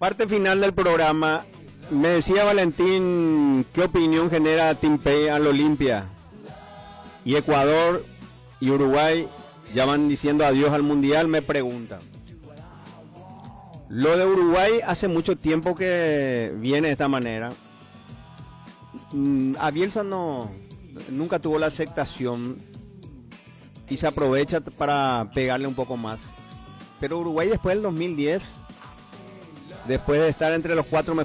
Parte final del programa. Me decía Valentín, ¿qué opinión genera Timpey al Olimpia? Y Ecuador y Uruguay ya van diciendo adiós al Mundial, me preguntan. Lo de Uruguay hace mucho tiempo que viene de esta manera. A Bielsa nunca tuvo la aceptación y se aprovecha para pegarle un poco más. Pero Uruguay después del 2010, después de estar entre los 4